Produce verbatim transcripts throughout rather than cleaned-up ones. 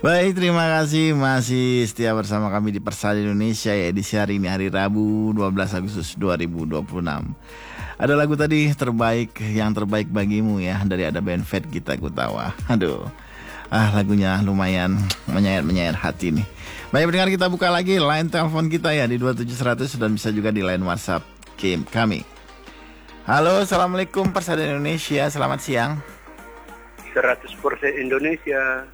Baik, terima kasih masih setia bersama kami di Persada Indonesia ya, edisi hari ini hari Rabu dua belas Agustus dua ribu dua puluh enam. Ada lagu tadi terbaik, yang terbaik bagimu ya, dari ada band Fat Gita Gutawa. Aduh, ah lagunya lumayan menyayat-menyayat hati nih. Baik pendengar, kita buka lagi line telepon kita ya di dua tujuh seratus dan bisa juga di line WhatsApp kami. Halo, Assalamualaikum Persada Indonesia, selamat siang. seratus persen Indonesia.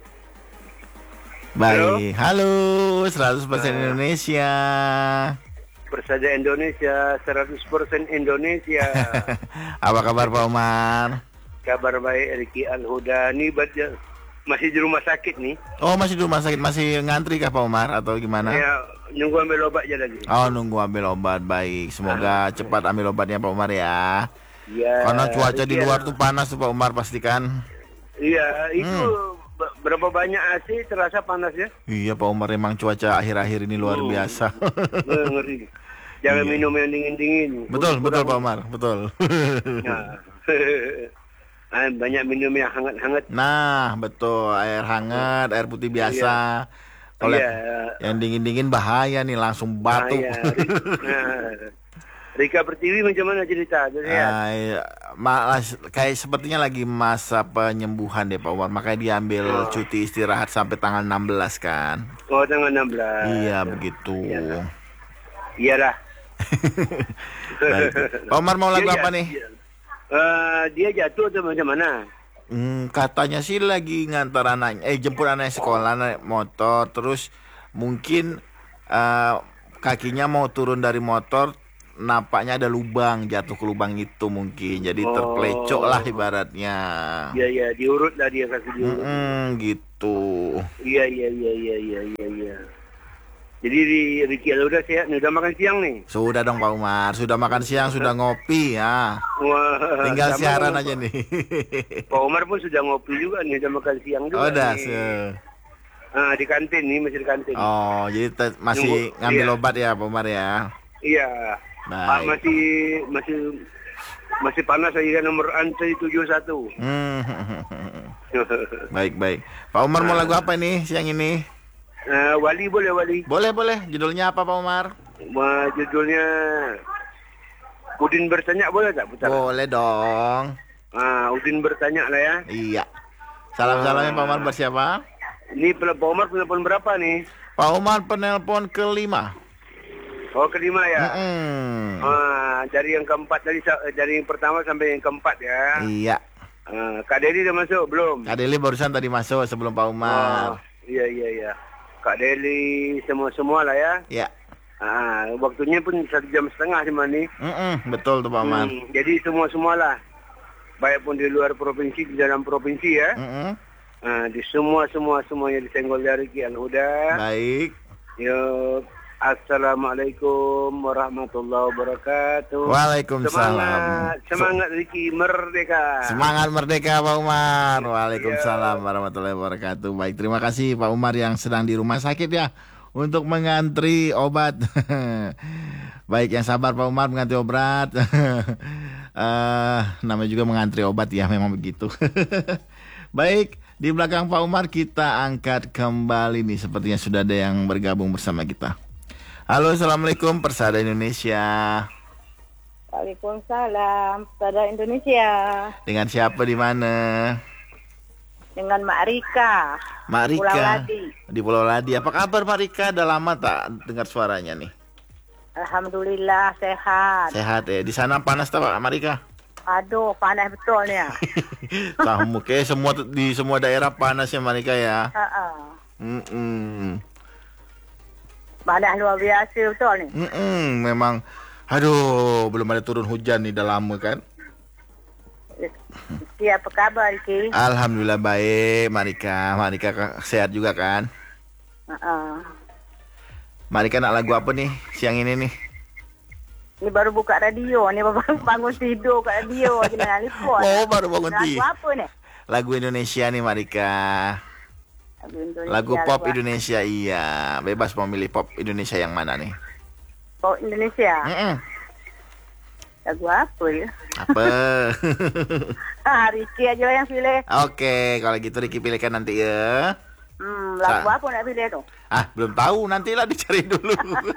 Baik, halo, seratus persen Indonesia. Persada Indonesia, seratus persen Indonesia. Apa kabar Pak Umar? Kabar baik, Riki Al-Huda. Ini baca, masih di rumah sakit nih. Oh, masih di rumah sakit, masih ngantri kah Pak Umar atau gimana? Ya, nunggu ambil obat aja lagi. Oh, nunggu ambil obat, baik. Semoga ah, cepat ambil obatnya Pak Umar ya. Iya. Karena cuaca Riki di luar tuh panas tuh Pak Umar pastikan. Iya, itu Hmm. berapa banyak A C terasa panas ya? Iya Pak Umar, emang cuaca akhir-akhir ini luar Hmm. biasa. Eh, ngeri. Jangan Iya. minum yang dingin-dingin. Betul, Kurang- betul Pak Umar, betul. Nah. Ah, banyak minum yang hangat-hangat. Nah, betul, air hangat, air putih biasa. Kalau Iya. yang dingin-dingin bahaya nih, langsung batuk. Ah, iya. Nah. Rika Pertiwi macam mana cerita? Jadi ya. Ah, iya. Malah kayak sepertinya lagi masa penyembuhan deh Pak Umar, makanya dia ambil Oh. cuti istirahat sampai tanggal enam belas kan. Oh, tanggal enam belas. Iya begitu. Iyalah. Iyalah. Baik. Pak Umar mau lagu Dia apa jat- nih? Dia, Eh, dia jatuh atau macam mana? Hmm, katanya sih lagi ngantar anaknya, eh jemput anaknya sekolah naik motor, terus mungkin eh, kakinya mau turun dari motor, nampaknya ada lubang, jatuh ke lubang itu mungkin, jadi Oh. terpelecok lah ibaratnya. Iya, iya, diurut lah dia kasih diurut. Hmm, gitu. Iya, iya, iya, iya, iya, iya, iya. Jadi di Riki udah sehat nih, udah makan siang nih. Sudah dong Pak Umar, sudah makan siang, sudah ngopi ya. Wah, Tinggal sama siaran dengan aja nih. Pak Umar pun sudah ngopi juga nih, udah makan siang juga. Oh, udah. nih. se- Ah, di kantin nih, masih di kantin. Oh, jadi te- masih Nunggu, ngambil iya. obat ya Pak Umar ya. Iya. Baik. Ah, masih masih masih panas lagi kan nomor antri tujuh satu. Hmm. Baik, baik. Pak Umar mau lagu apa nih siang ini? Eh, Wali boleh Wali. Boleh, boleh. Judulnya apa Pak Umar? Wah, judulnya Udin bertanya boleh tak putar? Boleh dong. Ah, Udin bertanya lah ya. Iya. Salam-salamnya Pak Umar buat siapa? Ini Pak Umar penelpon berapa nih? Pak Umar penelpon kelima. Oh, kelima ya. Mm-mm. Ah, dari yang keempat dari dari yang pertama sampai yang keempat ya. Iya. Ah, Kak Deli udah masuk belum? Kak Deli barusan tadi masuk sebelum Pak Umar. Oh, iya iya iya. Kak Deli semua-semua lah ya. Iya. Ah, waktunya pun satu jam setengah cuma nih. Mm-mm, betul tuh Pak Umar. Hmm, jadi semua-semualah. Baik pun di luar provinsi, di dalam provinsi ya. Mm-mm. Ah, di semua-semua semuanya disenggol dari Kian Huda. Baik. Yuk. Assalamualaikum warahmatullahi wabarakatuh. Waalaikumsalam. Semangat, semangat Riki merdeka. Semangat merdeka Pak Umar. Waalaikumsalam warahmatullahi wabarakatuh. Baik, terima kasih Pak Umar yang sedang di rumah sakit ya untuk mengantri obat. Baik, yang sabar Pak Umar mengantri obat. Eh, namanya juga mengantri obat ya, memang begitu. Baik, di belakang Pak Umar kita angkat kembali nih, sepertinya sudah ada yang bergabung bersama kita. Halo, Assalamualaikum Persada Indonesia. Waalaikumsalam, Persada Indonesia. Dengan siapa di mana? Dengan Mak Rika. Mak Rika. Pulau Ladi. Di Pulau Ladi. Apa kabar Mak Rika? Udah lama tak dengar suaranya nih? Alhamdulillah sehat. Sehat ya. Di sana panas tak Pak Mak Rika? Aduh, panas betul nih. Kamu kayak semua di semua daerah panas ya Mak Rika ya. Uh-uh. Mm-mm. Panas luar biasa betul nih. Mm-mm. Memang. Aduh, belum ada turun hujan nih, udah lama kan? Riki, apa kabar Riki? Alhamdulillah baik Mak Rika. Mak Rika sehat juga kan? Uh-uh. Mak Rika nak lagu apa nih siang ini nih? Ini baru buka radio, nih baru bangun tidur kat radio jangan lupa. Oh, baru bangun Lagu tidur. apa nih? Lagu Indonesia nih Mak Rika. Lagu Indonesia. Lagu pop lagu- Indonesia, iya. Bebas mau milih pop Indonesia yang mana nih? Pop Indonesia. Mm-mm. Lagu apa ya? Apa? Ah, Riki aja lah yang pilih. Oke, kalau gitu Ricky pilihkan nanti ya. Hmm, lagu Sa- apa nak pilih tu? Ah, belum tahu. Nantilah dicari dulu.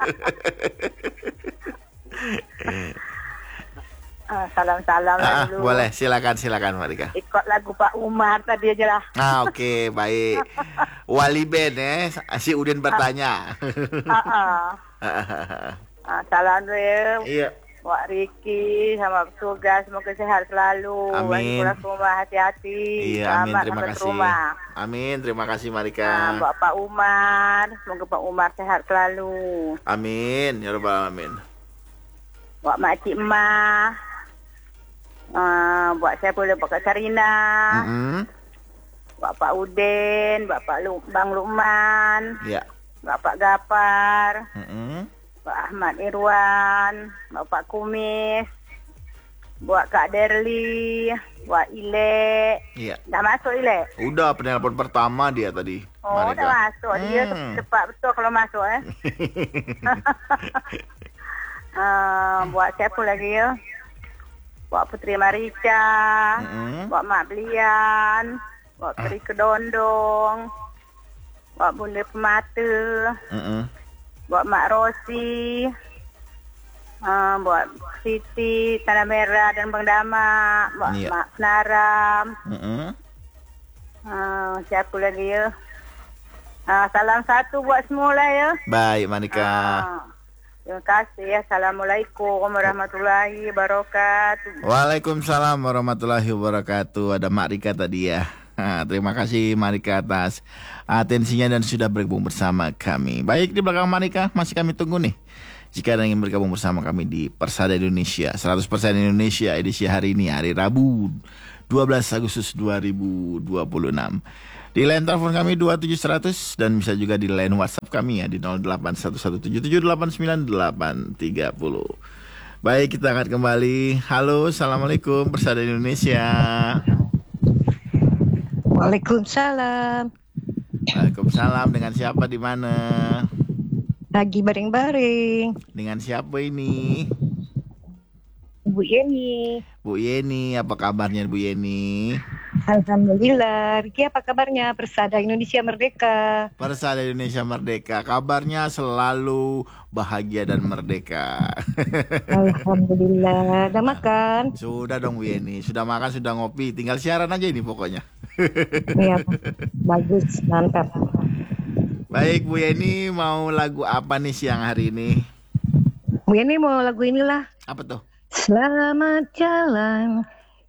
Ah, salam-salam lah Ah, dulu. boleh, silakan, silakan, Mbak Rika. Ikut lagu Pak Umar tadi aja lah. Ah, oke, baik. Wali band eh, si Udin bertanya. Ah, ah. Ah, salam tu ya. Iya. Wak Riki sama petugas semoga sehat selalu. Amin. Pulang ke rumah hati-hati. Iya, amin. Selamat Terima sampai ke kasih. rumah. Amin, terima kasih, Mbak Rika. Ah, buat Pak Umar, semoga Pak Umar sehat selalu. Amin, ya rabbal alamin. Buat Makcik Emah. Ah, buat saya boleh buat Kak Sarina. Mm-mm. Buat Pak Udin, buat Pak Lu, Bang Lukman, Ya. buat Pak Gapar, Mm-mm. Pak Ahmad Irwan, buat Pak Kumis, buat Kak Derli, buat Ile. Iya. Dah masuk Ile? Udah penelpon pertama dia tadi. Oh, Mbak Rika. dah masuk. Dia Hmm. cepat betul kalau masuk eh. Ah, buat siapa lagi ya? Buat Putri Marica, Mm-mm. buat Mak Belian, buat Peri Kedondong, buat Bunda Pemata, Mm-mm. buat Mak Rosi, uh, buat Siti Tanah Merah dan Bang Dama, buat Iya. Mak Senaram, Mm-mm. uh, siapa lagi ya? Uh, salam satu buat semua lah ya. Baik, Mbak Rika. Uh, terima kasih ya. Assalamualaikum warahmatullahi wabarakatuh. Waalaikumsalam warahmatullahi wabarakatuh. Ada Mak Rika tadi ya. Ha, terima kasih Mak Rika atas atensinya dan sudah bergabung bersama kami. Baik, di belakang Mak Rika masih kami tunggu nih. Jika Anda ingin bergabung bersama kami di Persada Indonesia seratus persen Indonesia edisi hari ini, hari Rabu dua belas Agustus dua ribu dua puluh enam. Di line telepon kami dua tujuh seratus dan bisa juga di line WhatsApp kami ya di nol delapan satu satu tujuh tujuh delapan sembilan delapan tiga nol. Baik, kita angkat kembali. Halo, Assalamualaikum Persada Indonesia. Waalaikumsalam. Waalaikumsalam, dengan siapa di mana? Lagi baring-baring. Dengan siapa ini? Bu Yeni. Bu Yeni, apa kabarnya Bu Yeni? Alhamdulillah. Riki, apa kabarnya? Persada Indonesia Merdeka. Persada Indonesia Merdeka, kabarnya selalu bahagia dan merdeka. Alhamdulillah. Udah makan? Sudah dong Bu Yeni, sudah makan, sudah ngopi, tinggal siaran aja ini pokoknya. Iya, bagus, mantap. Baik Bu Yeni, mau lagu apa nih siang hari ini? Bu Yeni mau lagu inilah. Apa tuh? Selamat jalan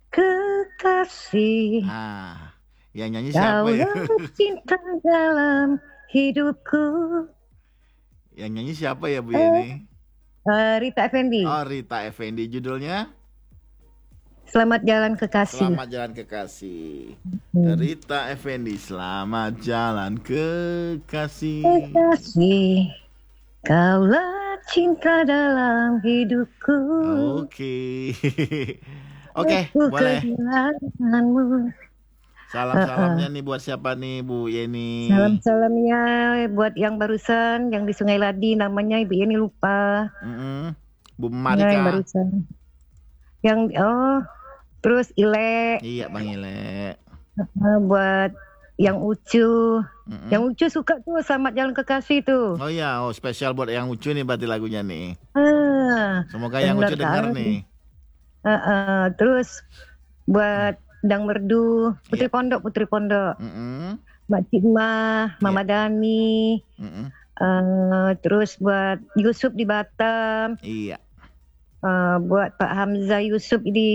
kekasih. Ah, yang nyanyi siapa ya? Kaulah cinta dalam hidupku. Yang nyanyi siapa ya Bu Yeni? Uh, Rita Effendi. Oh, Rita Effendi, judulnya? Selamat jalan kekasih. Selamat jalan kekasih. Rita Effendi, selamat jalan kekasih. Kekasih, kaulah cinta dalam hidupku. Oke. Oke, Aku boleh. kehilanganmu. Salam-salamnya nih buat siapa nih Bu Yeni? Salam-salamnya buat yang barusan, yang di Sungai Ladi, namanya Ibu Yeni lupa. Mm-mm. Bu Ya, yang Marika. barusan. Yang, oh, terus Ile, Iya Bang Ile. uh, buat yang Ucu. Mm-mm. Yang Ucu suka tuh Selamat Jalan Kekasih tuh. Oh iya, oh spesial buat yang Ucu nih berarti lagunya nih. Ah, Semoga yang benar Ucu dengar kali. nih. uh, uh, terus buat Dang Merdu, Putri Iya. Pondok, Putri Pondok. Mm-mm. Mbak Cimah, Mama Dani, Mm-mm. uh, terus buat Yusuf di Batam, Iya. uh, buat Pak Hamzah Yusuf di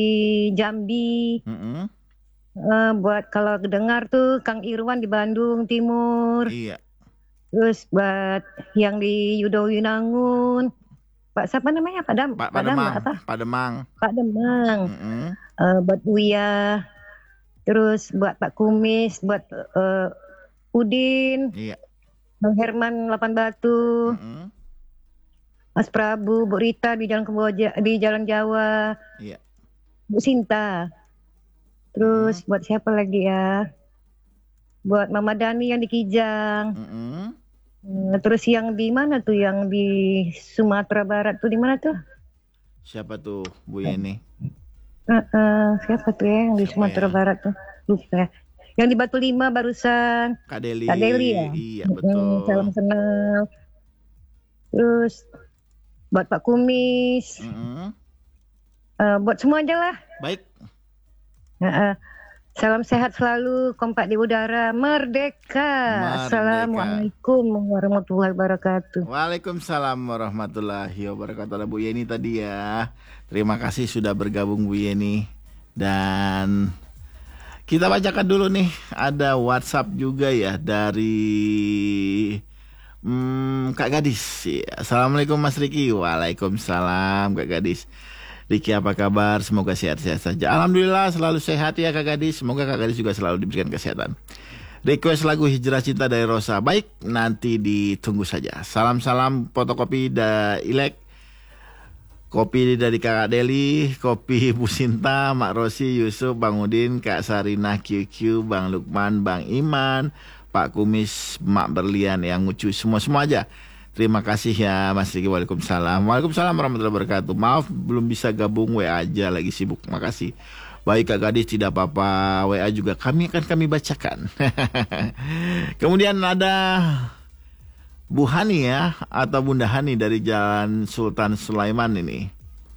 Jambi, Mm-mm. uh, buat kalau dengar tuh Kang Irwan di Bandung Timur, Iya. terus buat yang di Yudo Winangun, Pak siapa namanya? Pak Dam, Pak Pak Dam, Pademang, apa? Pademang. Pak Demang, Mm-mm. uh, buat Buya, terus buat Pak Kumis, buat uh, Udin, Iya. Bang Herman Lapan Batu. Mm-mm. Mas Prabu, Bu Rita di Jalan Kemboja, di Jalan Jawa, Iya. Bu Sinta. Terus buat siapa lagi ya? Buat Mama Dani yang di Kijang. Mm-mm. Hmm, Terus yang di mana tuh? Yang di Sumatera Barat tuh di mana tuh? Siapa tuh Bu Yeni? Eh, eh, siapa tuh ya yang di Siapa Sumatera ya? Barat tuh? Lupa ya. Yang di Batu Lima barusan. Kak Deli. Kak Deli ya? Iya Hmm, betul. salam kenal. Terus buat Pak Kumis. Mm-mm. Uh, buat semua aja lah. Baik. Uh, uh. Salam sehat selalu, kompak di udara, merdeka. Merdeka. Assalamualaikum warahmatullahi wabarakatuh. Waalaikumsalam warahmatullahi wabarakatuh. Ada Bu Yeni tadi ya. Terima kasih sudah bergabung Bu Yeni. Dan kita bacakan dulu nih, ada WhatsApp juga ya dari hmm, Kak Gadis. Ya. Assalamualaikum Mas Riki. Waalaikumsalam Kak Gadis. Riki apa kabar? Semoga sehat-sehat saja. Alhamdulillah selalu sehat ya Kak Gadis. Semoga Kak Gadis juga selalu diberikan kesehatan. Request lagu Hijrah Cinta dari Rosa. Baik, nanti ditunggu saja. Salam-salam fotokopi da Ilek. Kopi dari Kak Deli, kopi Bu Sinta, Mak Rosi, Yusuf, Bang Udin, Kak Sarinah, Q Q, Bang Lukman, Bang Iman, Pak Kumis, Mak Berlian yang ngucu semua-semua aja. Terima kasih ya Mas Riki. Waalaikumsalam. Waalaikumsalam warahmatullahi wabarakatuh. Maaf belum bisa gabung, W A aja lagi sibuk. Makasih. Baik Kak Gadis, tidak apa-apa. W A juga kami akan kami bacakan. Kemudian ada Bu Hani ya, atau Bunda Hani dari Jalan Sultan Sulaiman ini.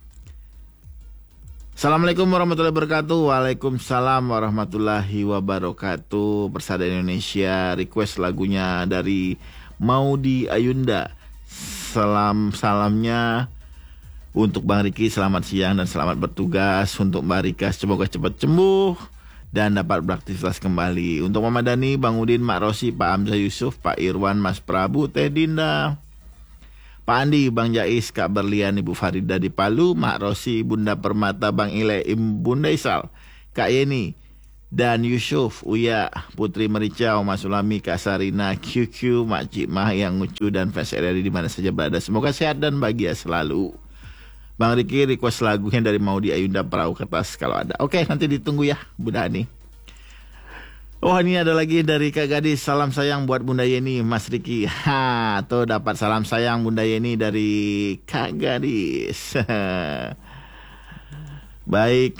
Assalamualaikum warahmatullahi wabarakatuh. Waalaikumsalam warahmatullahi wabarakatuh. Persada Indonesia, request lagunya dari Maudi Ayunda. Salam salamnya untuk Bang Riki, selamat siang dan selamat bertugas. Untuk Mbak Rika, semoga cepat sembuh dan dapat beraktivitas kembali. Untuk Mama Dani, Bang Udin, Mak Rosi, Pak Hamzah Yusuf, Pak Irwan, Mas Prabu, Teh Dinda, Pak Andi, Bang Jais, Kak Berlian, Ibu Farida di Palu, Mak Rosi, Bunda Permata, Bang Ile, Bunda Isal, Kak Yeni, dan Yusuf, Uya, Putri Merica, Oma Sulami, Kak Sarina, Q Q, Mak Cik Mah yang lucu dan fans R R I di mana saja berada. Semoga sehat dan bahagia selalu. Bang Riki request lagunya dari Maudi Ayunda, Perahu Kertas kalau ada. Oke, nanti ditunggu ya Bunda Ani. Oh, ini ada lagi dari Kak Gadis. Salam sayang buat Bunda Yeni, Mas Riki. Ha, tuh dapat salam sayang Bunda Yeni dari Kak Gadis. Baik.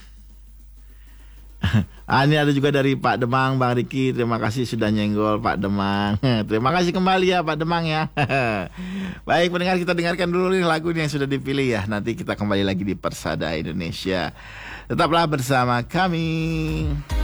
Ah, ini ada juga dari Pak Demang, Bang Riki. Terima kasih sudah nyenggol Pak Demang. Terima kasih kembali ya Pak Demang ya. Baik pendengar, kita dengarkan dulu nih lagu yang sudah dipilih ya. Nanti kita kembali lagi di Persada Indonesia. Tetaplah bersama kami.